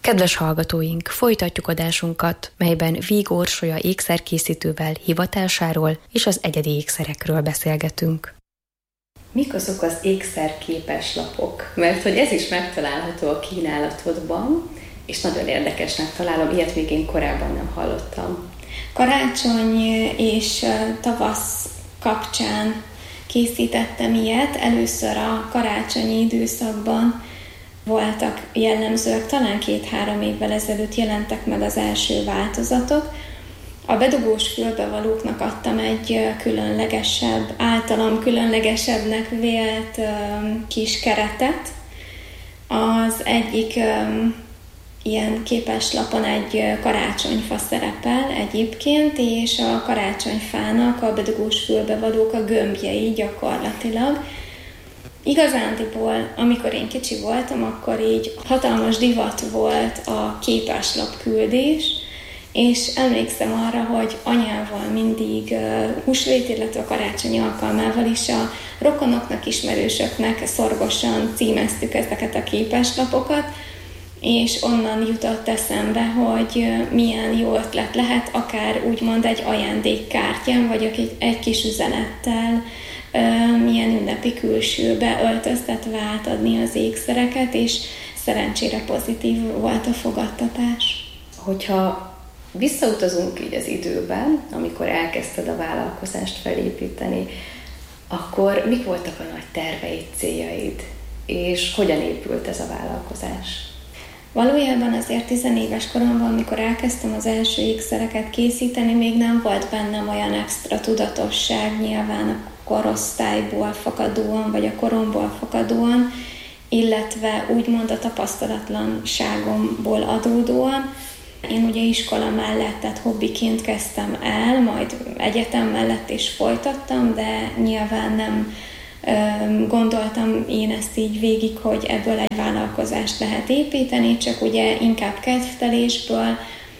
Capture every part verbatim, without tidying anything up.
Kedves hallgatóink, folytatjuk adásunkat, melyben Víg Orsolya ékszerkészítővel hivatásáról és az egyedi ékszerekről beszélgetünk. Mik azok az ékszerképes lapok? Mert hogy ez is megtalálható a kínálatodban, és nagyon érdekesnek találom, ilyet még én korábban nem hallottam. Karácsony és tavasz kapcsán készítettem ilyet. Először a karácsonyi időszakban voltak jellemzőek, talán két-három évvel ezelőtt jelentek meg az első változatok. A bedugós fülbevalóknak adtam egy különlegesebb, általam különlegesebbnek vélt um, kis keretet. Az egyik um, ilyen képeslapon egy karácsonyfa szerepel egyébként, és a karácsonyfának a bedugós fülbevalók a gömbjei gyakorlatilag. Igazándiból, amikor én kicsi voltam, akkor így hatalmas divat volt a képeslap küldés, és emlékszem arra, hogy anyával mindig uh, húsvét, illetve a karácsony alkalmával is a rokonoknak, ismerősöknek szorgosan címeztük ezeket a képeslapokat, és onnan jutott eszembe, hogy uh, milyen jó ötlet lehet akár úgymond egy ajándékkártyán, vagy egy, egy kis üzenettel milyen ünnepi külsőbe öltöztetve átadni az ékszereket, és szerencsére pozitív volt a fogadtatás. Hogyha visszautazunk így az időben, amikor elkezdted a vállalkozást felépíteni, akkor mik voltak a nagy terveid, céljaid, és hogyan épült ez a vállalkozás? Valójában azért tizenéves koromban, amikor elkezdtem az első ékszereket készíteni, még nem volt bennem olyan extra tudatosság, nyilván a korosztályból fakadóan, vagy a koromból fakadóan, illetve úgymond a tapasztalatlanságomból adódóan. Én ugye iskola mellett, tehát hobbiként kezdtem el, majd egyetem mellett is folytattam, de nyilván nem ö, gondoltam én ezt így végig, hogy ebből egy vállalkozást lehet építeni, csak ugye inkább kedvtelésből,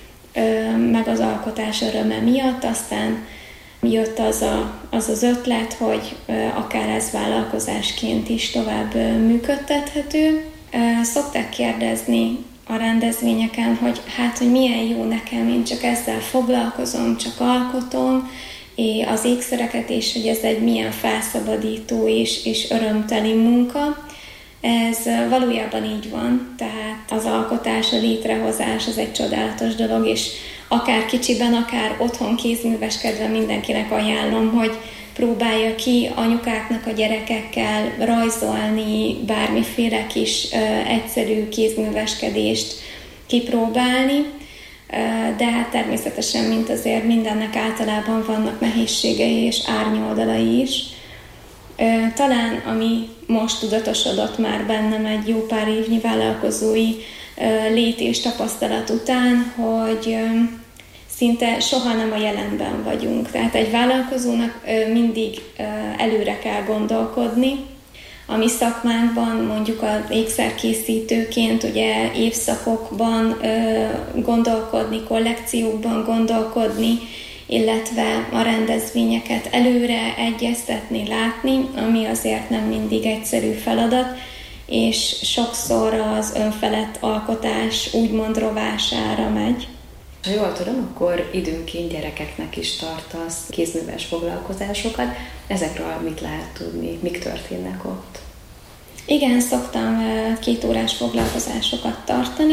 ö, meg az alkotás öröme miatt, aztán jött az, a, az az ötlet, hogy akár ez vállalkozásként is tovább működtethető. Szokták kérdezni a rendezvényeken, hogy hát, hogy milyen jó nekem, én csak ezzel foglalkozom, csak alkotom az ékszereket, és hogy ez egy milyen felszabadító és, és örömteli munka. Ez valójában így van, tehát az alkotás, a létrehozás az egy csodálatos dolog, és akár kicsiben, akár otthon kézműveskedve mindenkinek ajánlom, hogy próbálja ki anyukáknak a gyerekekkel rajzolni, bármiféle kis ö, egyszerű kézműveskedést kipróbálni, ö, de hát természetesen, mint azért mindennek általában vannak nehézségei és árnyoldalai is. Ö, talán ami most tudatosodott már bennem egy jó pár évnyi vállalkozói ö, lét és tapasztalat után, hogy ö, szinte soha nem a jelenben vagyunk. Tehát egy vállalkozónak mindig előre kell gondolkodni. A mi szakmánkban, mondjuk az ékszerkészítőként ugye évszakokban gondolkodni, kollekciókban gondolkodni, illetve a rendezvényeket előre egyeztetni, látni, ami azért nem mindig egyszerű feladat, és sokszor az önfelett alkotás úgymond rovására megy. Ha jól tudom, akkor időnként gyerekeknek is tartasz kézműves foglalkozásokat. Ezekről mit lehet tudni? Mik történnek ott? Igen, szoktam két órás foglalkozásokat tartani.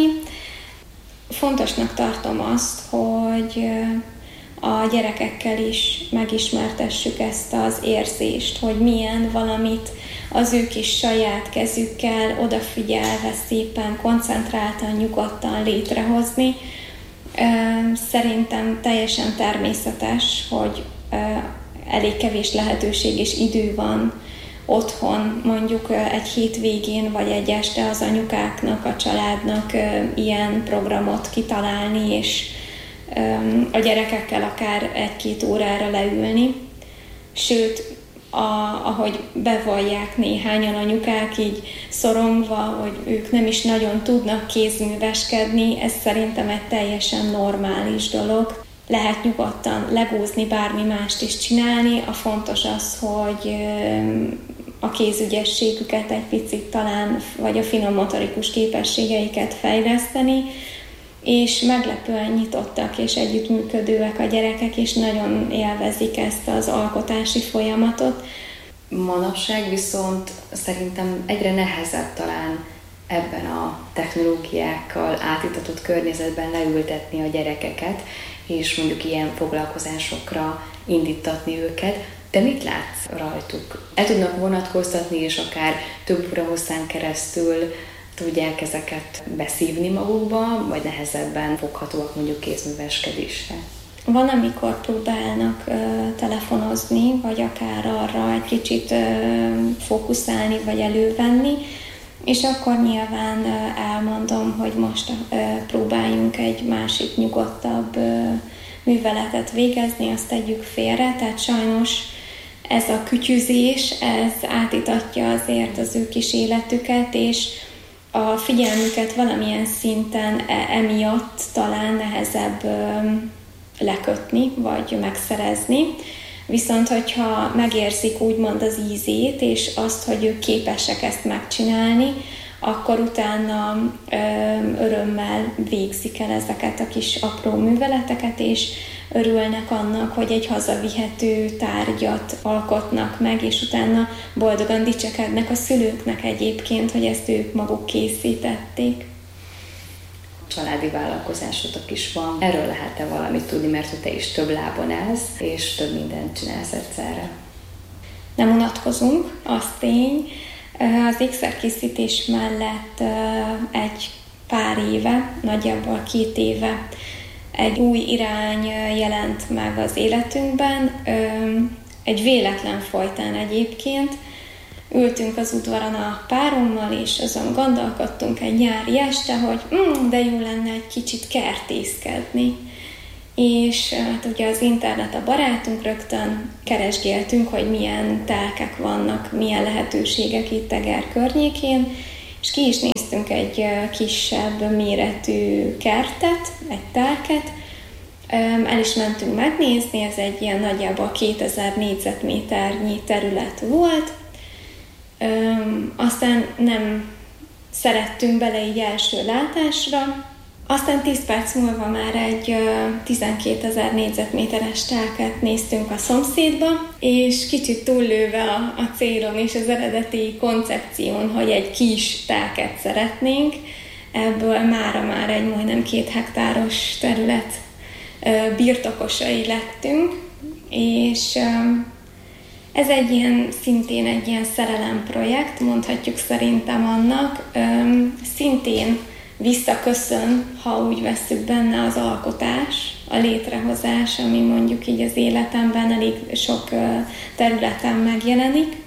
Fontosnak tartom azt, hogy a gyerekekkel is megismertessük ezt az érzést, hogy milyen valamit az ő kis saját kezükkel odafigyelve szépen, koncentráltan, nyugodtan létrehozni. Szerintem teljesen természetes, hogy elég kevés lehetőség és idő van otthon, mondjuk egy hétvégén vagy egy este az anyukáknak, a családnak ilyen programot kitalálni, és a gyerekekkel akár egy-két órára leülni. Sőt, a, ahogy bevallják néhányan anyukák így szorongva, hogy ők nem is nagyon tudnak kézműveskedni, ez szerintem egy teljesen normális dolog. Lehet nyugodtan legózni, bármi mást is csinálni, a fontos az, hogy a kézügyességüket egy picit talán, vagy a finom motorikus képességeiket fejleszteni, és meglepően nyitottak és együttműködőek a gyerekek, és nagyon élvezik ezt az alkotási folyamatot. Manapság viszont szerintem egyre nehezebb talán ebben a technológiákkal átítatott környezetben leültetni a gyerekeket, és mondjuk ilyen foglalkozásokra indítatni őket. Te mit látsz rajtuk? El tudnak vonatkoztatni, és akár több óra hosszán keresztül tudják ezeket beszívni magukba, vagy nehezebben foghatóak mondjuk kézműveskedésre? Van, amikor próbálnak ö, telefonozni, vagy akár arra egy kicsit ö, fókuszálni, vagy elővenni, és akkor nyilván ö, elmondom, hogy most ö, próbáljunk egy másik, nyugodtabb ö, műveletet végezni, azt tegyük félre, tehát sajnos ez a kütyüzés, ez átítatja azért az ő kis életüket, és a figyelmüket valamilyen szinten emiatt talán nehezebb lekötni, vagy megszerezni. Viszont, hogyha megérzik úgymond az ízét, és azt, hogy ők képesek ezt megcsinálni, akkor utána örömmel végzik el ezeket a kis apró műveleteket, és örülnek annak, hogy egy hazavihető tárgyat alkotnak meg, és utána boldogan dicsekednek a szülőknek egyébként, hogy ezt ők maguk készítették. Családi vállalkozásotok is van. Erről lehet-e valamit tudni, mert te is több lábon állsz, és több mindent csinálsz egyszerre? Nem unatkozunk, az tény. Az ékszerkészítés mellett egy pár éve, nagyjából két éve egy új irány jelent meg az életünkben, egy véletlen folytán egyébként. Ültünk az udvaron a párommal, és azon gondolkodtunk egy nyári este, hogy mm, de jó lenne egy kicsit kertészkedni. És hát ugye az internet a barátunk, rögtön keresgéltünk, hogy milyen telkek vannak, milyen lehetőségek itt Eger környékén, és ki is néztünk egy kisebb méretű kertet, egy telket, el is mentünk megnézni, ez egy ilyen nagyjából kétezer négyzetméternyi terület volt, aztán nem szerettünk bele így első látásra, aztán tíz perc múlva már egy tizenkétezer négyzetméteres telket néztünk a szomszédba, és kicsit túllőve a, a célon és az eredeti koncepción, hogy egy kis telket szeretnénk, ebből mára már egy majdnem két hektáros terület birtokosai lettünk, és ez egy ilyen, szintén egy ilyen szerelemprojekt, mondhatjuk szerintem annak, szintén visszaköszön, ha úgy vesszük benne az alkotás, a létrehozás, ami mondjuk így az életemben elég sok területen megjelenik,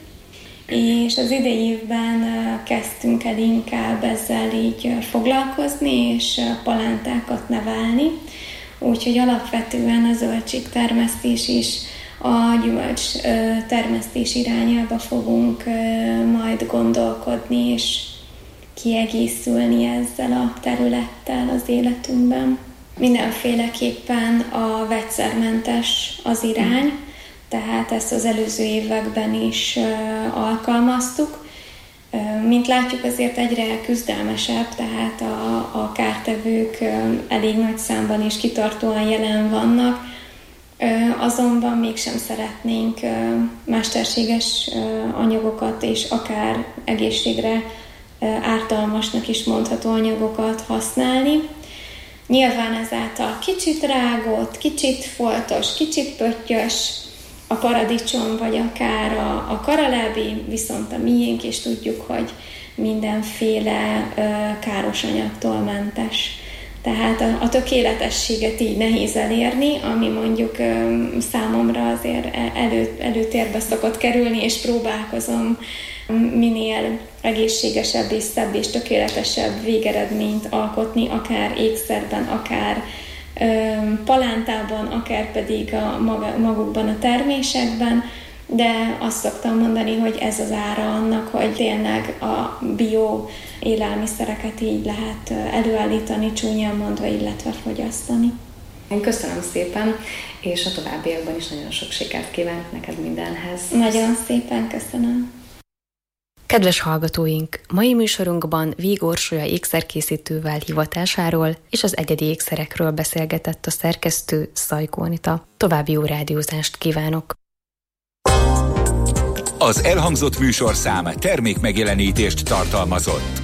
és az idei évben kezdtünk el inkább ezzel így foglalkozni, és palántákat nevelni, úgyhogy alapvetően a zöldségtermesztés is a gyümölcs termesztés irányába fogunk majd gondolkodni, és kiegészülni ezzel a területtel az életünkben. Mindenféleképpen a vegyszermentes az irány, tehát ezt az előző években is alkalmaztuk. Mint látjuk, azért egyre küzdelmesebb, tehát a, a kártevők elég nagy számban és kitartóan jelen vannak, azonban mégsem szeretnénk mesterséges anyagokat és akár egészségre ártalmasnak is mondható anyagokat használni. Nyilván ezáltal kicsit rágott, kicsit foltos, kicsit pöttyös a paradicsom, vagy akár a, a karalábi, viszont a miénk, és tudjuk, hogy mindenféle ö, káros anyagtól mentes. Tehát a, a tökéletességet így nehéz elérni, ami mondjuk ö, számomra azért elő, előtérbe szokott kerülni, és próbálkozom minél egészségesebb és szebb és tökéletesebb végeredményt alkotni, akár ékszerben, akár ö, palántában, akár pedig a maga, magukban a termésekben, de azt szoktam mondani, hogy ez az ára annak, hogy tényleg a bio élelmiszereket így lehet előállítani, csúnyán mondva, illetve fogyasztani. Én köszönöm szépen, és a továbbiakban is nagyon sok sikert kívánok neked mindenhez. Nagyon szépen köszönöm. Kedves hallgatóink, mai műsorunkban Víg Orsolya ékszerkészítővel hivatásáról és az egyedi ékszerekről beszélgetett a szerkesztő, Szajkó Anita. További jó rádiózást kívánok! Az elhangzott műsorszám termékmegjelenítést tartalmazott.